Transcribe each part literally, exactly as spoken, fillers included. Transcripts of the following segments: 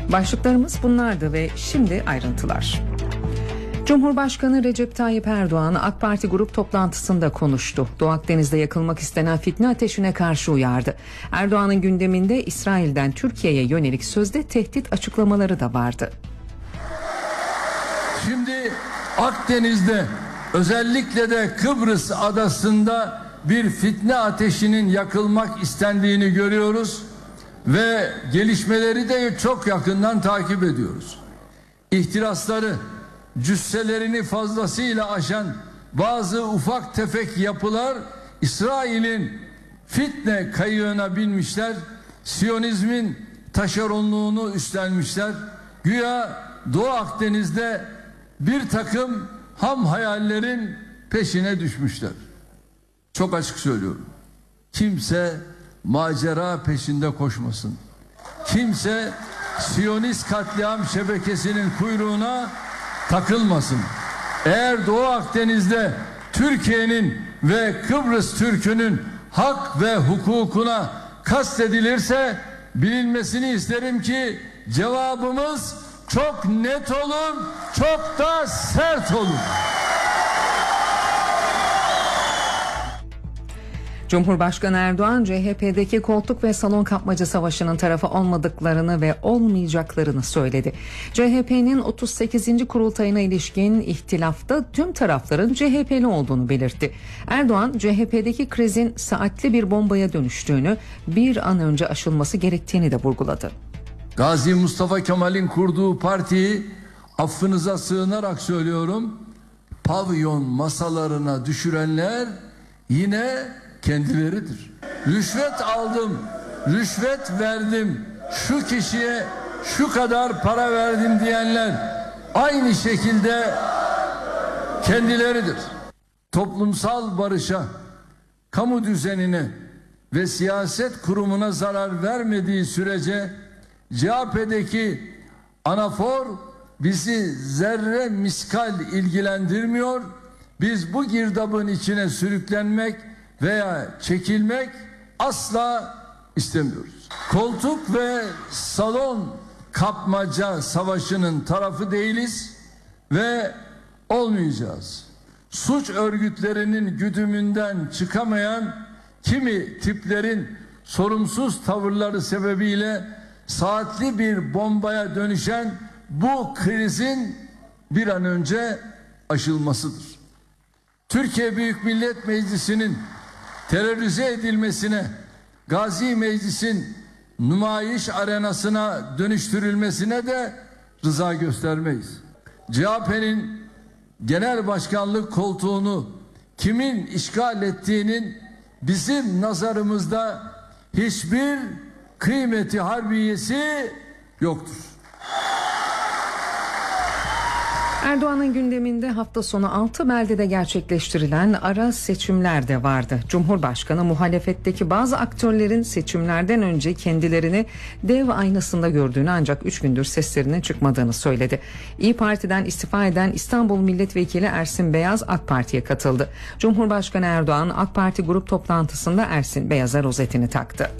Başlıklarımız bunlardı ve şimdi ayrıntılar. Cumhurbaşkanı Recep Tayyip Erdoğan AK Parti grup toplantısında konuştu. Doğu Akdeniz'de yakılmak istenen fitne ateşine karşı uyardı. Erdoğan'ın gündeminde İsrail'den Türkiye'ye yönelik sözde tehdit açıklamaları da vardı. Şimdi Akdeniz'de, özellikle de Kıbrıs adasında bir fitne ateşinin yakılmak istendiğini görüyoruz ve gelişmeleri de çok yakından takip ediyoruz. İhtirasları, cüsselerini fazlasıyla aşan bazı ufak tefek yapılar İsrail'in fitne kayığına binmişler, Siyonizmin taşeronluğunu üstlenmişler. Güya Doğu Akdeniz'de bir takım ham hayallerin peşine düşmüşler. Çok açık söylüyorum. Kimse macera peşinde koşmasın. Kimse Siyonist katliam şebekesinin kuyruğuna takılmasın. Eğer Doğu Akdeniz'de Türkiye'nin ve Kıbrıs Türk'ünün hak ve hukukuna kastedilirse bilinmesini isterim ki cevabımız çok net olur, çok da sert olur. Cumhurbaşkanı Erdoğan, C H P'deki koltuk ve salon kapmaca savaşının tarafı olmadıklarını ve olmayacaklarını söyledi. C H P'nin otuz sekizinci kurultayına ilişkin ihtilafta tüm tarafların C H P'li olduğunu belirtti. Erdoğan, C H P'deki krizin saatli bir bombaya dönüştüğünü, bir an önce aşılması gerektiğini de vurguladı. Gazi Mustafa Kemal'in kurduğu partiyi, affınıza sığınarak söylüyorum, pavyon masalarına düşürenler yine kendileridir. Rüşvet aldım, rüşvet verdim, şu kişiye şu kadar para verdim diyenler aynı şekilde kendileridir. Toplumsal barışa, kamu düzenine ve siyaset kurumuna zarar vermediği sürece C H P'deki anafor bizi zerre miskal ilgilendirmiyor. Biz bu girdabın içine sürüklenmek veya çekilmek asla istemiyoruz. Koltuk ve salon kapmaca savaşının tarafı değiliz ve olmayacağız. Suç örgütlerinin güdümünden çıkamayan kimi tiplerin sorumsuz tavırları sebebiyle saatli bir bombaya dönüşen bu krizin bir an önce aşılmasıdır. Türkiye Büyük Millet Meclisi'nin terörize edilmesine, Gazi Meclis'in nümayiş arenasına dönüştürülmesine de rıza göstermeyiz. C H P'nin genel başkanlık koltuğunu kimin işgal ettiğinin bizim nazarımızda hiçbir kıymeti harbiyesi yoktur. Erdoğan'ın gündeminde hafta sonu altı beldede gerçekleştirilen ara seçimler de vardı. Cumhurbaşkanı muhalefetteki bazı aktörlerin seçimlerden önce kendilerini dev aynasında gördüğünü, ancak üç gündür seslerinin çıkmadığını söyledi. İYİ Parti'den istifa eden İstanbul Milletvekili Ersin Beyaz AK Parti'ye katıldı. Cumhurbaşkanı Erdoğan AK Parti grup toplantısında Ersin Beyaz'a rozetini taktı.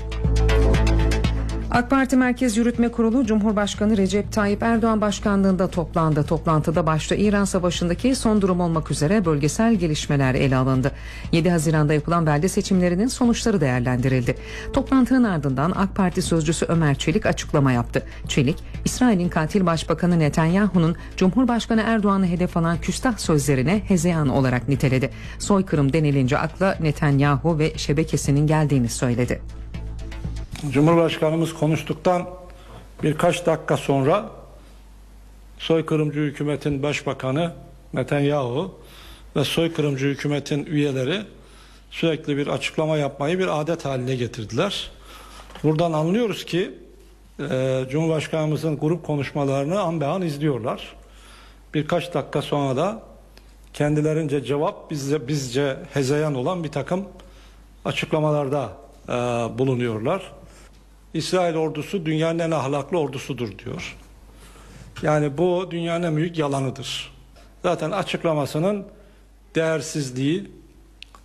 AK Parti Merkez Yürütme Kurulu Cumhurbaşkanı Recep Tayyip Erdoğan başkanlığında toplandı. Toplantıda başta İran Savaşı'ndaki son durum olmak üzere bölgesel gelişmeler ele alındı. yedi Haziran'da yapılan belde seçimlerinin sonuçları değerlendirildi. Toplantının ardından AK Parti sözcüsü Ömer Çelik açıklama yaptı. Çelik, İsrail'in katil başbakanı Netanyahu'nun Cumhurbaşkanı Erdoğan'ı hedef alan küstah sözlerine hezeyan olarak niteledi. Soykırım denilince akla Netanyahu ve şebekesinin geldiğini söyledi. Cumhurbaşkanımız konuştuktan birkaç dakika sonra soykırımcı hükümetin başbakanı Netanyahu ve soykırımcı hükümetin üyeleri sürekli bir açıklama yapmayı bir adet haline getirdiler. Buradan anlıyoruz ki e, Cumhurbaşkanımızın grup konuşmalarını an be an izliyorlar. Birkaç dakika sonra da kendilerince cevap, bizce, bizce hezeyan olan bir takım açıklamalarda e, bulunuyorlar. İsrail ordusu dünyanın en ahlaklı ordusudur diyor. Yani bu dünyanın en büyük yalanıdır. Zaten açıklamasının değersizliği,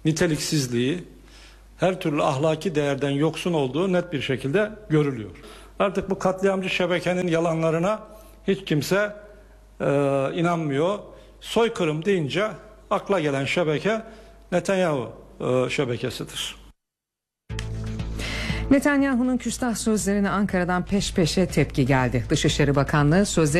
niteliksizliği, her türlü ahlaki değerden yoksun olduğu net bir şekilde görülüyor. Artık bu katliamcı şebekenin yalanlarına hiç kimse e, inanmıyor. Soykırım deyince akla gelen şebeke Netanyahu e, şebekesidir. Netanyahu'nun küstah sözlerine Ankara'dan peş peşe tepki geldi. Dışişleri Bakanlığı sözleri